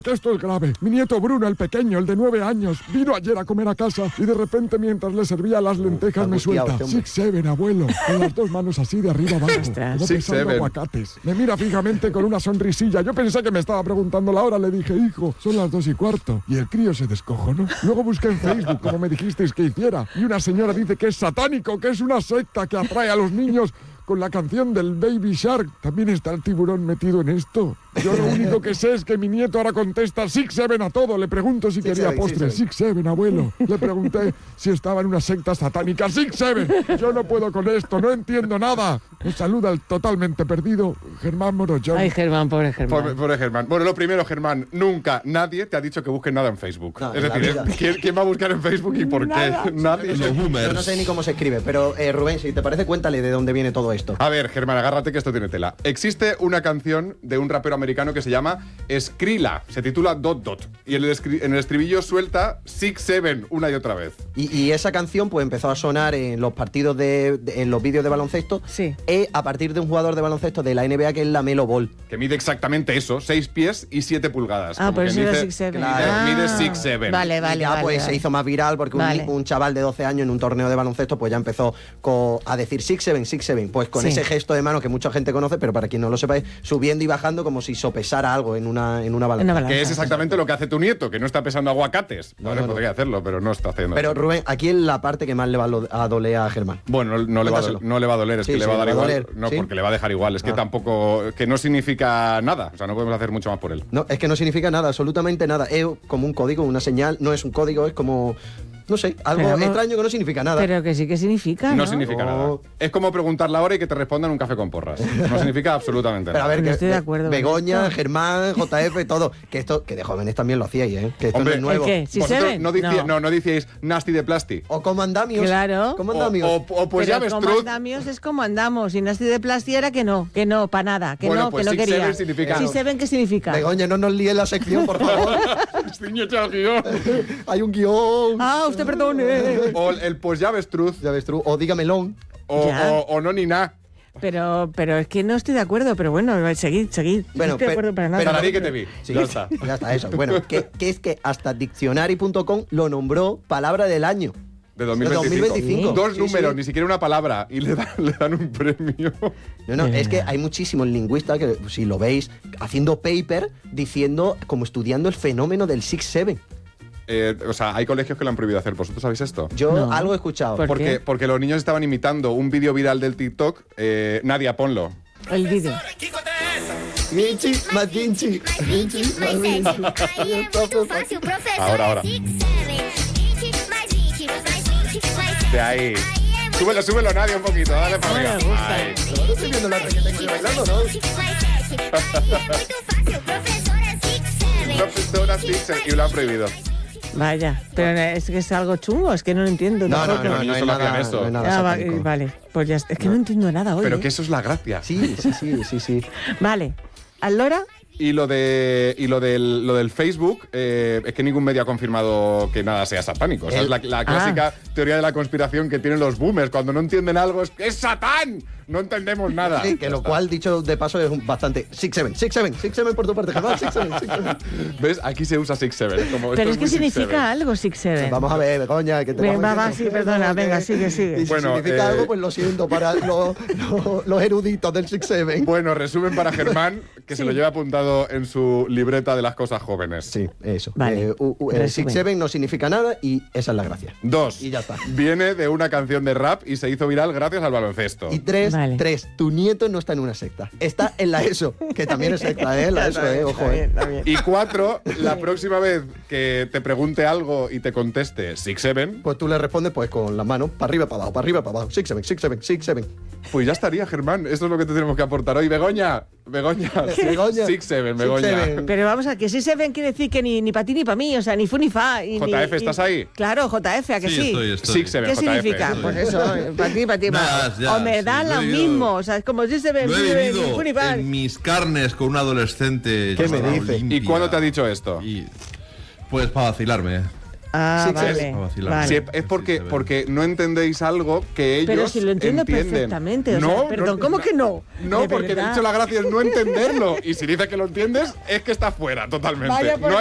Que esto es grave. Mi nieto Bruno, el pequeño, el de 9 años, vino ayer a comer a casa y de repente mientras le servía las lentejas me suelta: 6-7, abuelo, con las dos manos así de arriba abajo, como pesando aguacates. Me mira fijamente con una sonrisilla. Yo pensé que me estaba preguntando la hora. Le dije: hijo, son las 2:15. Y el crío se descojonó. Luego busqué en Facebook, como me dijisteis que hiciera, y una señora dice que es satánico, que es una secta que atrae a los niños con la canción del Baby Shark. ¿También está el tiburón metido en esto? Yo lo único que sé es que mi nieto ahora contesta 6-7 a todo. Le pregunto si quería postre. 6-7, abuelo. Le pregunté si estaba en una secta satánica. 6-7. Yo no puedo con esto, no entiendo nada. Me saluda el totalmente perdido Germán Morochón. Ay, Germán, pobre Germán. Pobre Germán. Bueno, lo primero, Germán, nunca nadie te ha dicho que busques nada en Facebook. No, es decir, ¿quién va a buscar en Facebook y por qué? Nadie. Los boomers. Yo no sé ni cómo se escribe, pero Rubén, si te parece, cuéntale de dónde viene todo esto. A ver, Germán, agárrate que esto tiene tela. Existe una canción de un rapero americano que se llama Skrilla. Se titula Dot Dot. Y en el estribillo suelta 6-7 una y otra vez. Y esa canción pues empezó a sonar en los partidos en los vídeos de baloncesto. Sí. A partir de un jugador de baloncesto de la NBA que es la Melo Ball. Que mide exactamente eso, 6 pies y 7 pulgadas. Ah, por eso era 6-7. Mide 6-7. Vale. Y ya pues se hizo más viral porque un chaval de 12 años en un torneo de baloncesto pues ya empezó a decir 6-7, 6-7. Pues con ese gesto de mano que mucha gente conoce, pero para quien no lo sepa, es subiendo y bajando como si sopesara algo en una balanza. Que es exactamente lo que hace tu nieto, que no está pesando aguacates. Vale, podría hacerlo, pero no está haciendo. Pero Rubén, aquí es la parte que más le va a doler a Germán. Bueno, no le va a doler, es que le va a dar igual. No, ¿sí? Porque le va a dejar igual. Es que tampoco, que no significa nada. O sea, no podemos hacer mucho más por él. No, es que no significa nada, absolutamente nada. Es como un código, una señal, no es un código, es como... No sé, algo extraño que no significa nada. Pero que sí que significa, ¿no? No significa nada. Es como preguntar la hora y que te respondan un café con porras. No significa absolutamente nada. Pero a ver, No estoy de acuerdo con Begoña, esto. Germán, JF, todo. Que de jóvenes también lo hacíais, ¿eh? Que esto Hombre, no es nuevo. ¿El qué? Vosotros ¿6-7? no decíais nasty de plasti. O como andamios. Claro. Como andamios. O pues ya ves, como Trud. andamios es como andamos. Y Nasty de Plasti era que no, para nada, que Bueno, no, pues que no 6-7 quería. significa- 6-7, ¿qué significa? Begoña, no nos líes la sección, por favor. Hay un guión. Ah, usted perdone. O el pues ya ves, Trud. Ya ves tú. O dígamelón. O no ni nada. Pero es que no estoy de acuerdo, pero bueno, seguid. Bueno, no estoy de acuerdo para nada. Para ti que te vi. Sí, Ya está. Ya está, eso. Bueno, que es que hasta diccionary.com lo nombró palabra del año. De 2025. 2025. Dos Sí, números, sí. ni siquiera una palabra. Y le dan un premio. No, es que hay muchísimos lingüistas que, si lo veis, haciendo paper, diciendo, como estudiando el fenómeno del 6-7. O sea, hay colegios que lo han prohibido hacer. ¿Vosotros sabéis esto? Yo No. algo he escuchado. ¿Por qué? Porque los niños estaban imitando un vídeo viral del TikTok. Nadia, ponlo. El vídeo. Vinci, más Vinci. Vinci, más Vinci. Ahora. De ahí. Súbelo, Nadia, un poquito. Dale para Me arriba. gusta. Ahí. No estoy viendo la que tengo yo bailando, ¿no? Profesora Sixer, y lo han prohibido. Vaya, pero es que es algo chungo, es que no lo entiendo. No, tampoco. los niños hay solo nada, hacían eso. no hay nada satánico. Vale, pues ya está. Es que no entiendo nada hoy. Pero ¿eh? que eso es la gracia. Sí. Vale, ¿Allora? Y lo del Facebook, es que ningún medio ha confirmado que nada sea satánico. O sea, es la clásica teoría de la conspiración que tienen los boomers. Cuando no entienden algo, es que es Satán. No entendemos nada. Sí, que lo cual, dicho de paso, es bastante 6-7 por tu parte, Germán, 6-7. ¿Ves? Aquí se usa 6-7. Pero es que significa algo 6-7. Vamos a ver, Begoña, que te Va, sí, perdona, venga, sigue. Y si Bueno, significa algo, pues lo siento para los eruditos del 6-7. Bueno, resumen para Germán, que se lo lleva apuntado en su libreta de las cosas jóvenes. Sí, eso. Vale. El 6-7 no significa nada y esa es la gracia. 2. Y ya está. Viene de una canción de rap y se hizo viral gracias al baloncesto. Y 3, Vale. tu nieto no está en una secta. Está en la ESO, que también es secta, ¿eh? La ESO, ojo, Y 4, la próxima vez que te pregunte algo y te conteste 6-7, Pues tú le respondes pues con las manos para arriba, para abajo. 6-7. pues ya estaría, Germán. Esto es lo que te tenemos que aportar hoy. Begoña. 6-7, Begoña. 6-7. Pero vamos a que 6-7 quiere decir que ni para ti ni para mí, o sea, ni fu ni fa. JF, ¿estás ahí? Claro, JF, ¿a que sí? Estoy. 6-7, ¿Qué JF. significa? Pues eso, para ti, Nada, ya, o me sí, da lo lo he vivido. mismo, o sea, es como 6-7, Lo he ni fu ni vivido fa. en mis carnes con un adolescente. ¿Qué me llamado dice? Olimpia. ¿Y cuándo te ha dicho esto? Pues para vacilarme. Vale. Sí, es porque no entendéis algo que ellos Pero si lo entiendo entienden. perfectamente. Perdón, ¿cómo que no? No, porque de hecho la gracia es no entenderlo. Y si dices que lo entiendes, es que está fuera totalmente. Vaya por